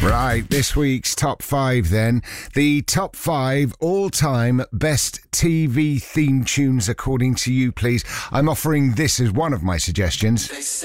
Right, this week's top 5 then. The top 5 all-time best TV theme tunes according to you, please. I'm offering this as one of my suggestions.